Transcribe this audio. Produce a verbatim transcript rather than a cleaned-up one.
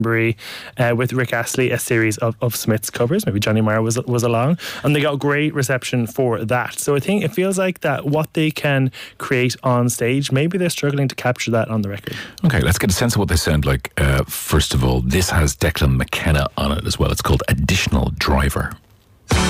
Uh, with Rick Astley, a series of, of Smith's covers. Maybe Johnny Marr was was along, and they got great reception for that. So I think it feels like that what they can create on stage, maybe they're struggling to capture that on the record. Okay, let's get a sense of what they sound like. Uh, first of all, this has Declan McKenna on it as well. It's called Additional Driver.